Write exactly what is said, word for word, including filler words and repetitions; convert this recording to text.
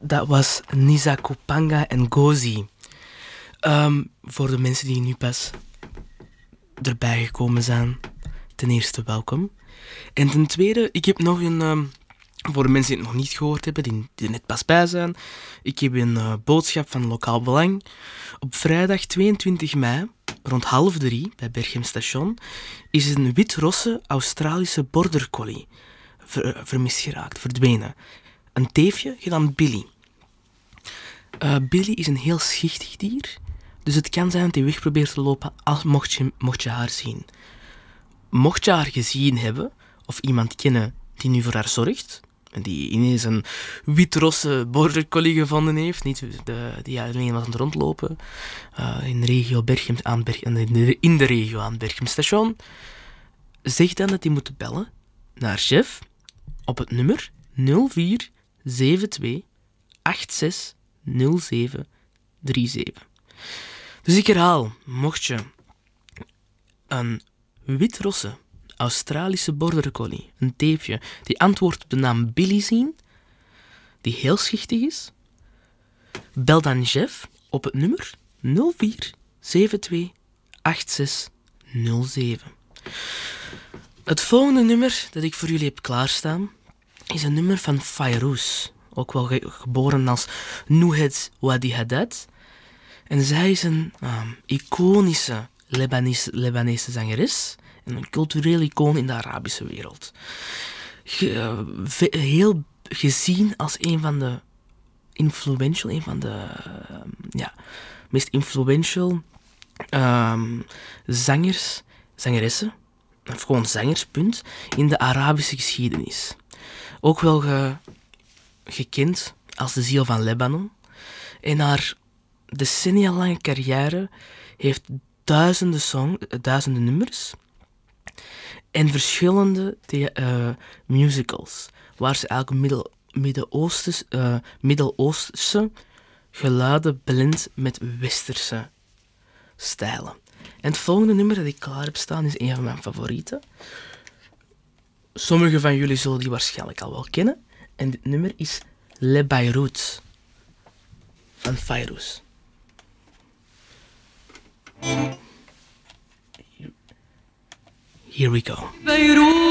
dat was Nisa Kopanga en Gozi. Um, voor de mensen die nu pas erbij gekomen zijn, ten eerste welkom. En ten tweede, ik heb nog een... Um, voor de mensen die het nog niet gehoord hebben, die, die er net pas bij zijn, ik heb een uh, boodschap van Lokaal Belang. Op vrijdag tweeëntwintig mei, rond half drie, bij Berchem Station, is een wit-rosse Australische border collie ver, vermist geraakt, verdwenen. Een teefje genaamd Billy. Uh, Billy is een heel schichtig dier, dus het kan zijn dat hij weg probeert te lopen als mocht je, mocht je haar zien. Mocht je haar gezien hebben, of iemand kennen die nu voor haar zorgt, en die ineens een wit-rosse border collie gevonden heeft, niet de, die alleen was aan het rondlopen, uh, in de regio Berchem, aan Berchem, in, de, in de regio aan Berchem Station, zeg dan dat hij moet bellen naar Jeff op het nummer nul vier zeven twee acht zes nul zeven drie zeven. Dus ik herhaal, mocht je een wit-rosse Australische border collie, een teefje, die antwoordt op de naam Billy zien, die heel schichtig is, bel dan Jeff op het nummer nul vier zeven twee acht zes nul zeven. Het volgende nummer dat ik voor jullie heb klaarstaan is een nummer van Fayrouz, ook wel ge- geboren als Nouhed Wadi Haddad. En zij is een uh, iconische Lebanese, Lebanese zangeres en een cultureel icoon in de Arabische wereld. Ge, uh, ve, heel gezien als een van de influential, een van de uh, ja, meest influential um, zangers, zangeressen, of gewoon zangers, punt, in de Arabische geschiedenis. Ook wel ge, gekend als de ziel van Libanon. En haar decennia lange carrière heeft duizenden, song, duizenden nummers en verschillende the- uh, musicals, waar ze eigenlijk middel, Midden-Oosterse, uh, Midden-Oosterse geluiden blendt met westerse stijlen. En het volgende nummer dat ik klaar heb staan is een van mijn favorieten. Sommigen van jullie zullen die waarschijnlijk al wel kennen. En dit nummer is Le Beirut van Fayrouz. Here we go.